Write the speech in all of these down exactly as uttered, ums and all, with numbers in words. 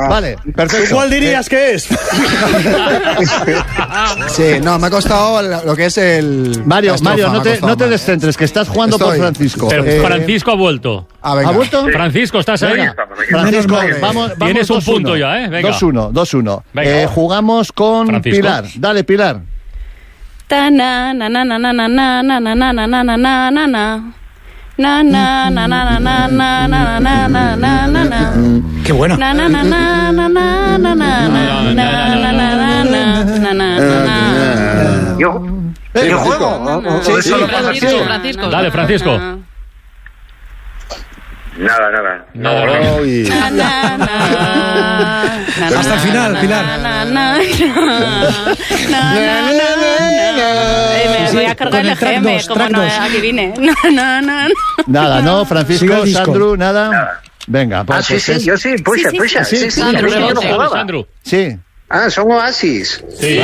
Vale, perfecto. ¿Cuál dirías eh. que es? Sí, no, me ha costado lo que es el... Mario, estrofa, Mario, no te, costado, no te descentres, que estás jugando Estoy. por Francisco. Pero Eh, Francisco ha vuelto. Ah, venga. ¿Ha vuelto? Sí. Francisco, estás ahí. Venga. Francisco, Menos mal. vamos, vamos Tienes un dos uno. punto ya, ¿eh? Venga. dos uno, dos uno. Venga. Eh, jugamos con Francisco. Pilar. Dale, Pilar. Ta na na na na na na na na na na na na na na na na. Na na na na na na na na na na na na na. Qué bueno. Na na na na na na na na na na na na na na. ¿Yo? Eh, ¿Yo juego? Sí, sí, Francisco, sí. Francisco. Dale, Francisco. Nada, nada. Nada, ¿no? Uy. Na, na, na, na, Hasta el final, na, Pilar. na, na, na, na, na, na, na. Eh, Me voy a cargar el Con el track G M, dos, como track no, dos. aquí vine. Na, na, na. Nada, ¿no? Sigue Francisco, el disco. Sandro, nada. Nada. Venga, pues, Ah, sí, pues sí, es- yo sí, puxa, Sí, sí, puxa. sí, Sí, sí, sí, sí, yo sí, sí, yo no sí, jugaba. Sandro. Sí. Ah, son Oasis. Sí.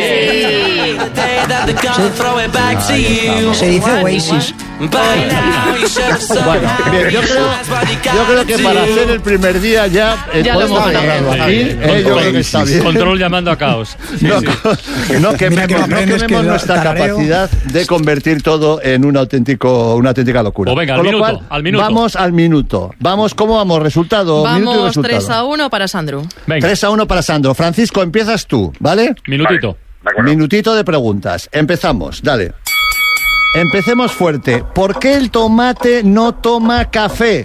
Se dice Oasis. Bueno, bien, yo creo, yo creo que para hacer el primer día ya, eh, Ya lo podemos hemos cerrarlo hecho. aquí. Eh, yo creo que está bien. Control llamando a caos. Sí, No, sí. no quememos, Mira que no aprendes quememos que nuestra tarareo. capacidad de convertir todo en un auténtico, una auténtica locura. Pues venga, al Con lo minuto, cual, al minuto. Vamos al minuto. Vamos, ¿cómo vamos? Resultado, minuto y Vamos resultado. tres a uno para Sandro. Venga, tres a uno para Sandro. Francisco, empiezas tú, ¿vale? minutito. Vale, de acuerdo. Minutito de preguntas. Empezamos, dale. Empecemos fuerte. ¿Por qué el tomate no toma café?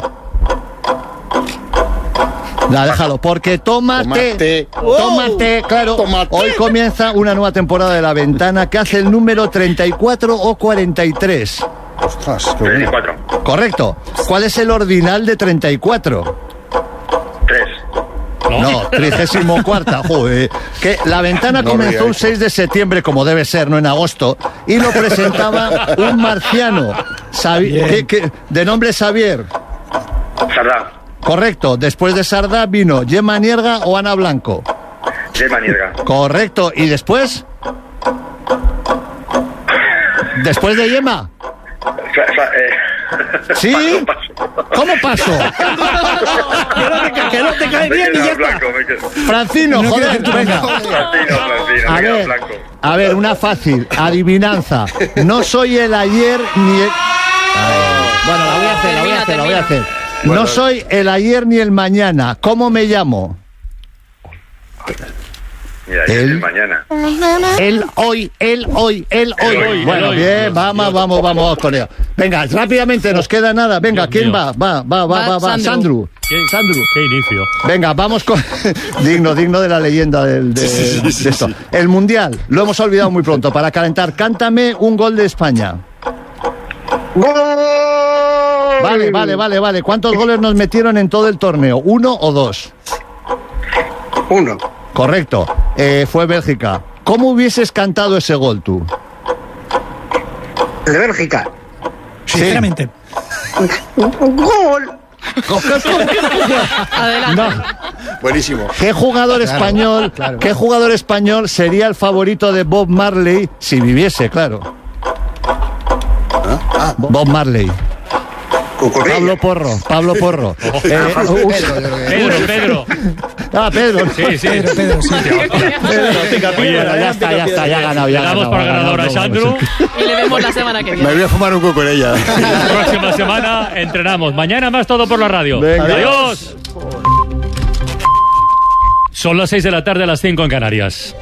La, déjalo, porque tómate, Tomate. tómate, claro. Tomate. Hoy comienza una nueva temporada de La Ventana que hace el número treinta y cuatro o cuarenta y tres. Ostras, qué treinta y bueno. cuatro. Correcto. ¿Cuál es el ordinal de treinta y cuatro? tres. No, trigésimo cuarta, joder. Que La Ventana No comenzó me un seis de septiembre, como debe ser, no en agosto, y lo presentaba un marciano, Xavi- que- que- de nombre Xavier. Sardá. Correcto. Después de Sardá vino Gemma Nierga o Ana Blanco. Gemma Nierga. Correcto. ¿Y después? ¿Después de Gemma? Fa- fa- eh, ¿Sí? paso, paso. ¿Cómo pasó? Que no te, que no te cae Me bien y queda ya está. blanco, me queda- Francino, No joder, quieres- venga. Francino, Francino, A me queda ver, blanco. a ver, una fácil. Adivinanza. No soy el ayer ni el... Ay, bueno, la voy a hacer, la voy a Termina, hacer, la voy a hacer. Bueno. No soy el ayer ni el mañana. ¿Cómo me llamo? Mira, ya es Él. el mañana. El hoy, el hoy, el hoy. El hoy, Bueno, el hoy. bien, Dios, vamos, Dios. vamos, vamos con ello. Venga, rápidamente, nos queda nada. Venga, Dios ¿quién mío. va? Va, va, va, Va va, va. Sandro. Sandro. ¿Qué? Sandro. Qué inicio. Venga, vamos con... digno, digno de la leyenda del, de, de esto. El Mundial, lo hemos olvidado muy pronto. Para calentar, cántame un gol de España. Vale, vale, vale, vale. ¿Cuántos goles nos metieron en todo el torneo? ¿Uno o dos? Uno. Correcto. Eh, fue Bélgica. ¿Cómo hubieses cantado ese gol tú? De Bélgica. Sinceramente. ¡Gol! Adelante. No. Buenísimo. ¿Qué jugador español, claro. qué jugador español sería el favorito de Bob Marley si viviese, claro? Bob Marley. Cucurilla. Pablo Porro, Pablo Porro. Eh, uh, Pedro, Pedro. ah, Pedro. Sí, sí. Pedro, Pedro, sí. Oye, Bueno, ya está, ya está, ya ha ganado, ya ha le damos ganado, por ha ganado, ganador a no, Sandro. Y le vemos la semana que Me viene. voy a fumar un cuco con ella. La próxima semana entrenamos. Mañana más todo por la radio. Venga. Adiós. Son las seis de la tarde, las cinco en Canarias.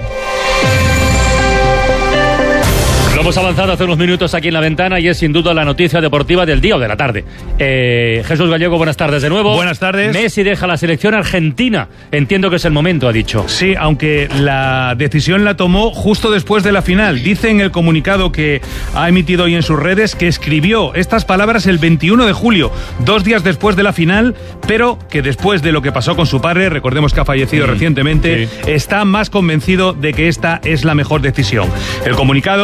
Lo hemos avanzado hace unos minutos aquí en La Ventana y es sin duda la noticia deportiva del día o de la tarde. Eh, Jesús Gallego, buenas tardes de nuevo. Buenas tardes. Messi deja la selección argentina. Entiendo que es el momento, ha dicho. Sí, aunque la decisión la tomó justo después de la final. Dice en el comunicado que ha emitido hoy en sus redes que escribió estas palabras el veintiuno de julio, dos días después de la final, pero que después de lo que pasó con su padre, recordemos que ha fallecido Mm, recientemente, sí. está más convencido de que esta es la mejor decisión. El comunicado se, in-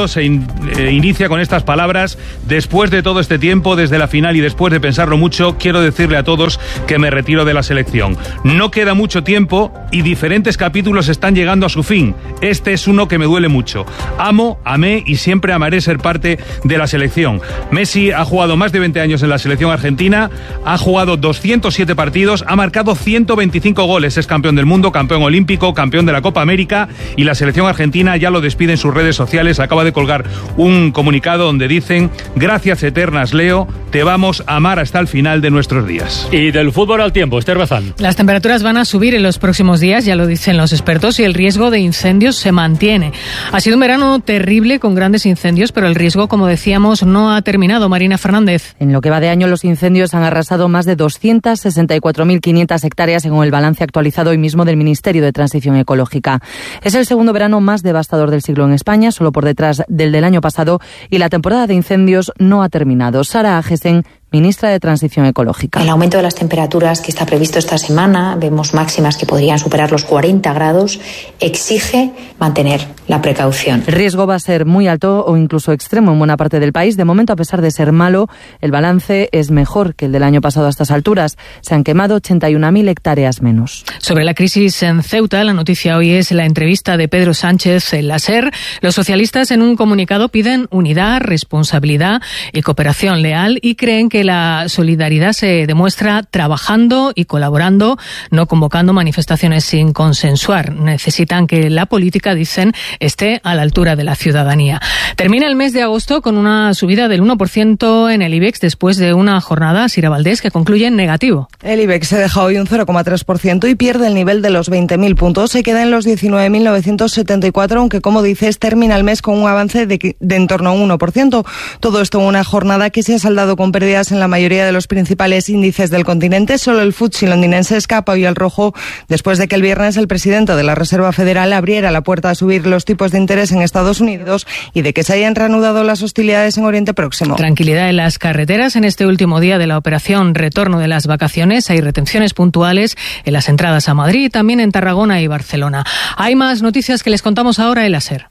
eh, inicia con estas palabras: después de todo este tiempo, desde la final y después de pensarlo mucho, quiero decirle a todos que me retiro de la selección. No queda mucho tiempo y diferentes capítulos están llegando a su fin. Este es uno que me duele mucho. Amo, amé y siempre amaré ser parte de la selección. Messi ha jugado más de veinte años en la selección argentina, ha jugado doscientos siete partidos, ha marcado ciento veinticinco goles, es campeón del mundo, campeón olímpico, campeón de la Copa América, y la selección argentina ya lo despide en sus redes sociales. Acaba de colgar un comunicado donde dicen: gracias eternas, Leo, te vamos a amar hasta el final de nuestros días. Y del fútbol al tiempo, Esther Bazán. Las temperaturas van a subir en los próximos días, ya lo dicen los expertos, y el riesgo de incendios se mantiene. Ha sido un verano terrible con grandes incendios, pero el riesgo, como decíamos, no ha terminado. Marina Fernández. En lo que va de año, los incendios han arrasado más de doscientas sesenta y cuatro mil quinientas hectáreas, según el balance actualizado hoy mismo del Ministerio de Transición Ecológica. Es el segundo verano más devastador del siglo en España, solo por detrás del del año pasado, y la temporada de incendios no ha terminado. Sara Agesen, ministra de Transición Ecológica. El aumento de las temperaturas que está previsto esta semana, vemos máximas que podrían superar los cuarenta grados, exige mantener la precaución. El riesgo va a ser muy alto o incluso extremo en buena parte del país. De momento, a pesar de ser malo, el balance es mejor que el del año pasado a estas alturas. Se han quemado ochenta y una mil hectáreas menos. Sobre la crisis en Ceuta, la noticia hoy es la entrevista de Pedro Sánchez en la SER. Los socialistas, en un comunicado, piden unidad, responsabilidad y cooperación leal, y creen que la solidaridad se demuestra trabajando y colaborando, no convocando manifestaciones sin consensuar. Necesitan que la política, dicen, esté a la altura de la ciudadanía. Termina el mes de agosto con una subida del uno por ciento en el IBEX después de una jornada, Sira Valdés, que concluye en negativo. El IBEX se deja hoy un cero coma tres por ciento y pierde el nivel de los veinte mil puntos. Se queda en los diecinueve mil novecientos setenta y cuatro, aunque, como dices, termina el mes con un avance de, de en torno a un uno por ciento. Todo esto en una jornada que se ha saldado con pérdidas en la mayoría de los principales índices del continente. Solo el F T S E londinense escapa hoy al rojo después de que el viernes el presidente de la Reserva Federal abriera la puerta a subir los tipos de interés en Estados Unidos y de que se hayan reanudado las hostilidades en Oriente Próximo. Tranquilidad en las carreteras en este último día de la operación retorno de las vacaciones. Hay retenciones puntuales en las entradas a Madrid y también en Tarragona y Barcelona. Hay más noticias que les contamos ahora en la SER.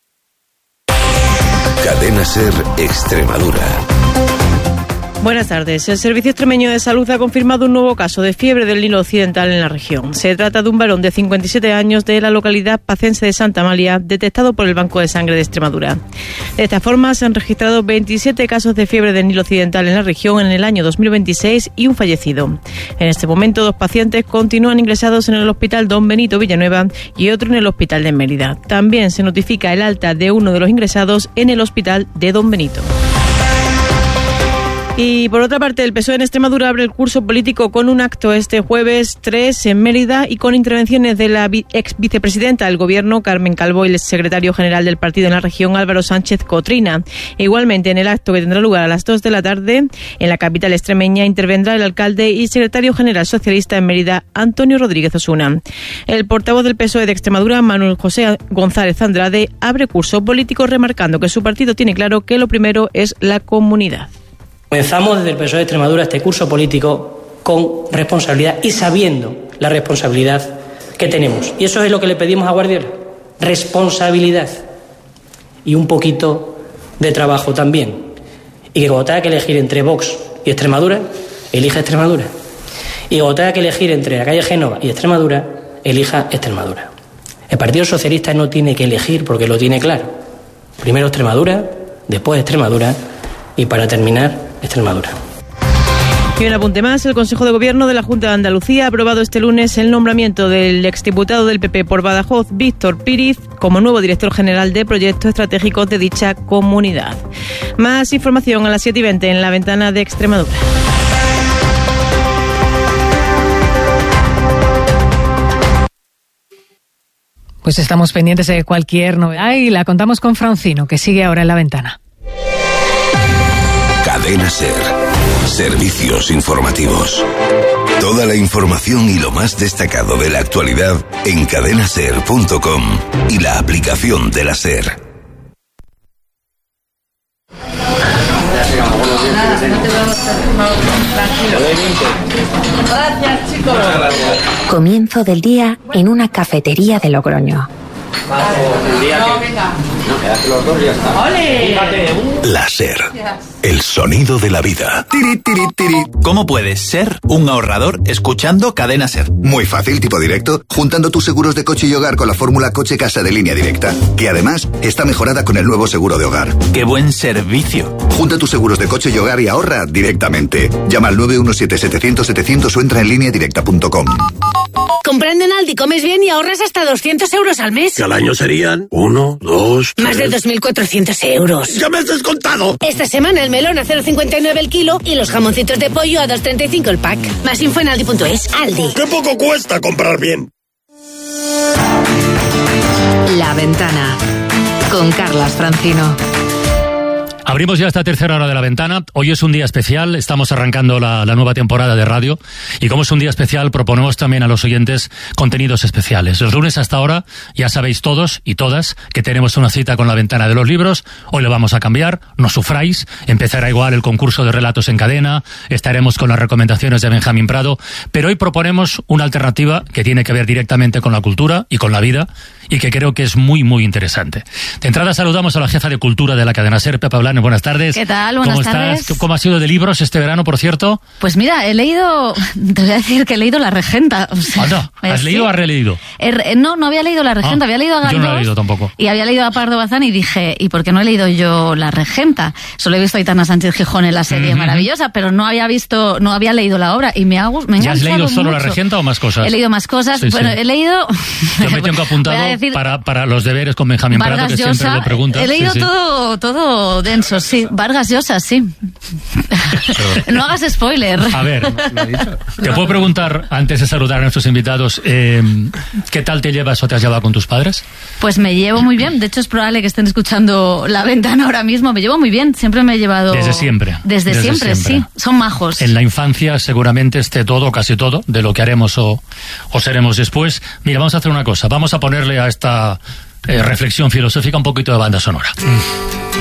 Cadena SER Extremadura. Buenas tardes. El Servicio Extremeño de Salud ha confirmado un nuevo caso de fiebre del Nilo Occidental en la región. Se trata de un varón de cincuenta y siete años de la localidad pacense de Santa Amalia, detectado por el Banco de Sangre de Extremadura. De esta forma, se han registrado veintisiete casos de fiebre del Nilo Occidental en la región en el año dos mil veintiséis y un fallecido. En este momento, dos pacientes continúan ingresados en el Hospital Don Benito Villanueva y otro en el Hospital de Mérida. También se notifica el alta de uno de los ingresados en el Hospital de Don Benito. Y por otra parte, el P S O E en Extremadura abre el curso político con un acto este jueves tres en Mérida y con intervenciones de la ex vicepresidenta del Gobierno, Carmen Calvo, y el secretario general del partido en la región, Álvaro Sánchez Cotrina. E igualmente, en el acto que tendrá lugar a las dos de la tarde, en la capital extremeña, intervendrá el alcalde y secretario general socialista en Mérida, Antonio Rodríguez Osuna. El portavoz del P S O E de Extremadura, Manuel José González Andrade, abre curso político remarcando que su partido tiene claro que lo primero es la comunidad. Comenzamos desde el P S O E de Extremadura este curso político con responsabilidad y sabiendo la responsabilidad que tenemos. Y eso es lo que le pedimos a Guardiola, responsabilidad y un poquito de trabajo también. Y que cuando tenga que elegir entre Vox y Extremadura, elija Extremadura. Y cuando tenga que elegir entre la calle Génova y Extremadura, elija Extremadura. El Partido Socialista no tiene que elegir porque lo tiene claro. Primero Extremadura, después Extremadura y para terminar, Extremadura. Y un apunte más, el Consejo de Gobierno de la Junta de Andalucía ha aprobado este lunes el nombramiento del exdiputado del P P por Badajoz, Víctor Píriz, como nuevo director general de proyectos estratégicos de dicha comunidad. Más información a las siete y veinte en la ventana de Extremadura. Pues estamos pendientes de cualquier novedad y la contamos con Francino, que sigue ahora en la ventana. Cadena SER. Servicios informativos. Toda la información y lo más destacado de la actualidad en cadena ser punto com y la aplicación de la SER. Comienzo del día en una cafetería de Logroño. Láser. El sonido de la vida. Tiri, tiri, tiri. ¿Cómo puedes ser un ahorrador escuchando Cadena Ser? Muy fácil, tipo directo, juntando tus seguros de coche y hogar con la fórmula Coche Casa de Línea Directa, que además está mejorada con el nuevo seguro de hogar. ¡Qué buen servicio! Junta tus seguros de coche y hogar y ahorra directamente. Llama al nueve uno siete, setecientos, setecientos o entra en línea directa punto com. Comprando en Aldi comes bien y ahorras hasta doscientos euros al mes. Que al año serían uno, dos, tres... Más de dos mil cuatrocientos euros. ¡Ya me has descontado! Esta semana el melón a cero coma cincuenta y nueve el kilo y los jamoncitos de pollo a dos coma treinta y cinco el pack. Más info en aldi punto es. Aldi. ¡Qué poco cuesta comprar bien! La Ventana con Carlas Francino. Abrimos ya esta tercera hora de La Ventana. Hoy es un día especial, estamos arrancando la, la nueva temporada de radio y como es un día especial proponemos también a los oyentes contenidos especiales. Los lunes hasta ahora ya sabéis todos y todas que tenemos una cita con La Ventana de los libros. Hoy lo vamos a cambiar, no sufráis, empezará igual el concurso de relatos en cadena, estaremos con las recomendaciones de Benjamín Prado, pero hoy proponemos una alternativa que tiene que ver directamente con la cultura y con la vida y que creo que es muy, muy interesante. De entrada saludamos a la jefa de cultura de la cadena SER, Pepa Blanes. Buenas tardes. ¿Qué tal? Buenas ¿Cómo tardes. estás? ¿Cómo ha sido de libros este verano, por cierto? Pues mira, he leído, te voy a decir que he leído La Regenta. O sea, Anda, ¿has sí. leído o has releído? He, no, no había leído La Regenta, Ah, había leído a Galdós. Yo no he leído tampoco. Y había leído a Pardo Bazán y dije, ¿y por qué no he leído yo La Regenta? Solo he visto a Aitana Sánchez Gijón en la serie, Uh-huh. maravillosa, pero no había visto, no había leído la obra y me ha, me ha ¿Ya has enganchado leído solo mucho. La Regenta o más cosas? He leído más cosas. Sí, bueno, sí. he leído... Yo me tengo apuntado voy a decir- para, para los deberes con Benjamín Prado, Vargas que siempre Llosa, lo preguntas. he leído Sí, sí. todo, todo denso, sí. Vargas Llosa, sí. No hagas spoiler. A ver, te puedo preguntar, antes de saludar a nuestros invitados, eh, ¿qué tal te llevas o te has llevado con tus padres? Pues me llevo muy bien. De hecho, es probable que estén escuchando La Ventana ahora mismo. Me llevo muy bien. Siempre me he llevado... Desde siempre. Desde, Desde siempre, siempre. sí. Son majos. En la infancia seguramente esté todo, casi todo, de lo que haremos o, o seremos después. Mira, vamos a hacer una cosa. Vamos a ponerle a esta eh, reflexión filosófica un poquito de banda sonora.